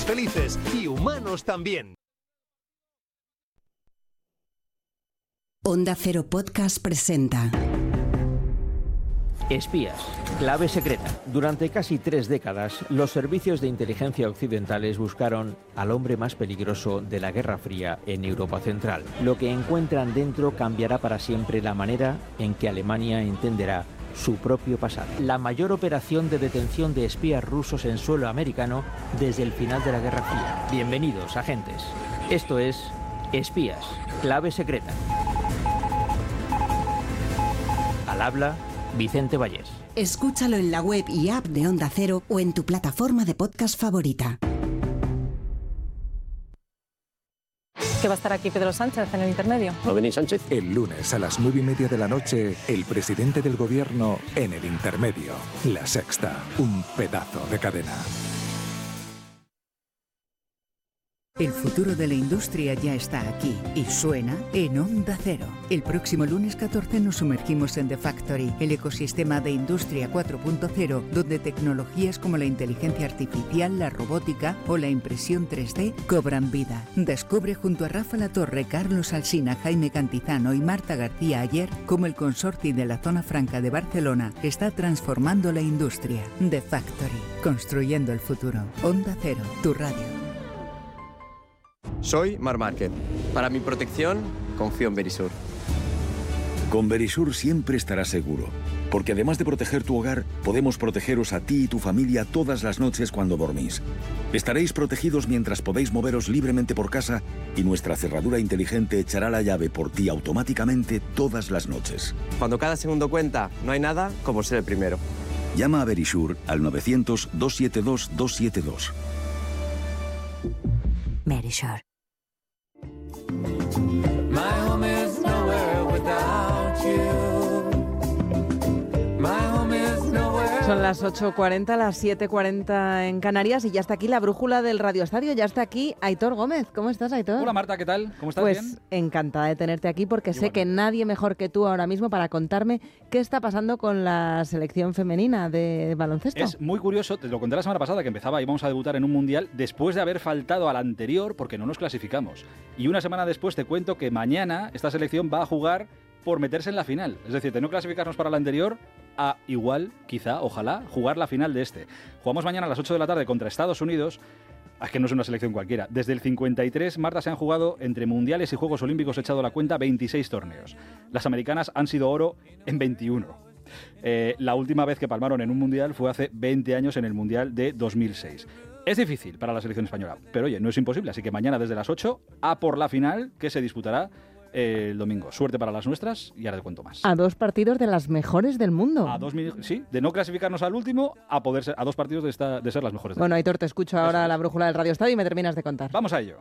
felices y humanos también. Onda Cero Podcast presenta Espías, clave secreta. Durante casi 3 décadas, los servicios de inteligencia occidentales buscaron al hombre más peligroso de la Guerra Fría en Europa Central. Lo que encuentran dentro cambiará para siempre la manera en que Alemania entenderá su propio pasado. La mayor operación de detención de espías rusos en suelo americano desde el final de la Guerra Fría. Bienvenidos, agentes. Esto es Espías, clave secreta. Al habla Vicente Vallés. Escúchalo en la web y app de Onda Cero o en tu plataforma de podcast favorita. ¿Que va a estar aquí Pedro Sánchez en el intermedio? ¿No venís, Sánchez? El lunes a las 9:30 de la noche, el presidente del gobierno en el intermedio. La Sexta, un pedazo de cadena. El futuro de la industria ya está aquí y suena en Onda Cero. El próximo lunes 14 nos sumergimos en The Factory, el ecosistema de Industria 4.0, donde tecnologías como la inteligencia artificial, la robótica o la impresión 3D cobran vida. Descubre junto a Rafa Latorre, Carlos Alsina, Jaime Cantizano y Marta García Ayer cómo el consorcio de la Zona Franca de Barcelona está transformando la industria. The Factory, construyendo el futuro. Onda Cero, tu radio. Soy Marc Márquez. Para mi protección, confío en Verisur. Con Verisur siempre estarás seguro, porque además de proteger tu hogar, podemos protegeros a ti y tu familia todas las noches cuando dormís. Estaréis protegidos mientras podéis moveros libremente por casa y nuestra cerradura inteligente echará la llave por ti automáticamente todas las noches. Cuando cada segundo cuenta, no hay nada como ser el primero. Llama a Verisur al 900-272-272. Verisur. Son las 8:40, las 7:40 en Canarias y ya está aquí la brújula del Radio Estadio, ya está aquí Aitor Gómez. ¿Cómo estás, Aitor? Hola Marta, ¿qué tal? ¿Cómo estás? Pues ¿Bien? encantada de tenerte aquí porque sé que nadie mejor que tú ahora mismo para contarme qué está pasando con la selección femenina de baloncesto. Es muy curioso, te lo conté la semana pasada que empezaba y íbamos a debutar en un mundial después de haber faltado al anterior porque no nos clasificamos. Y una semana después te cuento que mañana esta selección va a jugar por meterse en la final. Es decir, de no clasificarnos para la anterior a igual, quizá, ojalá, jugar la final de este. Jugamos mañana a las 8 de la tarde contra Estados Unidos. Es que no es una selección cualquiera. Desde el 53, Marta, se han jugado entre mundiales y Juegos Olímpicos, he echado la cuenta, 26 torneos. Las americanas han sido oro en 21. La última vez que palmaron en un mundial fue hace 20 años en el mundial de 2006. Es difícil para la selección española, pero oye, no es imposible. Así que mañana desde las 8 a por la final que se disputará el domingo. Suerte para las nuestras y ahora te cuento más. A 2 partidos de las mejores del mundo. Sí, de no clasificarnos al último a poder ser a 2 partidos de ser las mejores del Bueno, mundo. Aitor, te escucho ahora la brújula del Radio Estadio y me terminas de contar. Vamos a ello.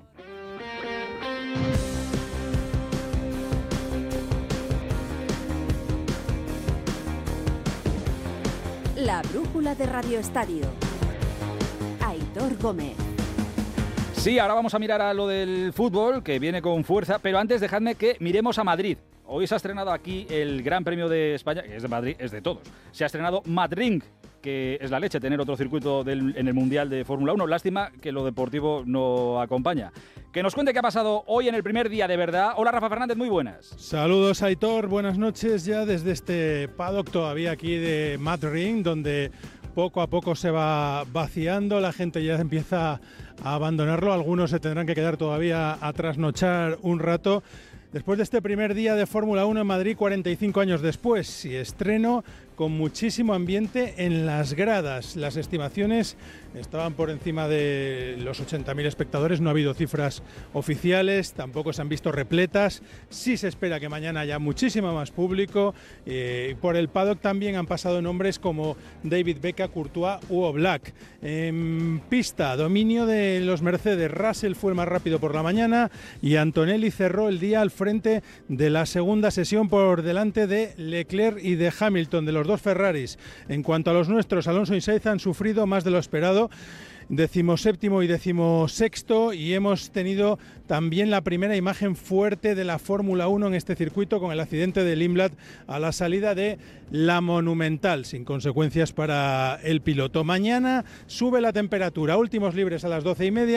La brújula de Radio Estadio. Aitor Gómez. Sí, ahora vamos a mirar a lo del fútbol, que viene con fuerza, pero antes dejadme que miremos a Madrid. Hoy se ha estrenado aquí el Gran Premio de España, que es de Madrid, es de todos. Se ha estrenado Madrid, que es la leche tener otro circuito en el Mundial de Fórmula 1. Lástima que lo deportivo no acompaña. Que nos cuente qué ha pasado hoy en el primer día de verdad. Hola Rafa Fernández, muy buenas. Saludos Aitor, buenas noches ya desde este paddock todavía aquí de Madrid, donde poco a poco se va vaciando, la gente ya empieza a abandonarlo, algunos se tendrán que quedar todavía a trasnochar un rato. Después de este primer día de Fórmula 1 en Madrid, 45 años después, y estreno con muchísimo ambiente en las gradas. Las estimaciones estaban por encima de los 80.000 espectadores, no ha habido cifras oficiales, tampoco se han visto repletas. Sí se espera que mañana haya muchísimo más público. Por el paddock también han pasado nombres como David Becca, Courtois u Oblak. En pista, dominio de los Mercedes. Russell fue el más rápido por la mañana y Antonelli cerró el día al frente de la segunda sesión por delante de Leclerc y de Hamilton, de los dos Ferraris. En cuanto a los nuestros, Alonso y Sainz han sufrido más de lo esperado. 17º y 16º, y hemos tenido también la primera imagen fuerte de la Fórmula 1 en este circuito con el accidente de Limblad a la salida de la Monumental, sin consecuencias para el piloto. Mañana sube la temperatura, últimos libres a las 12:30.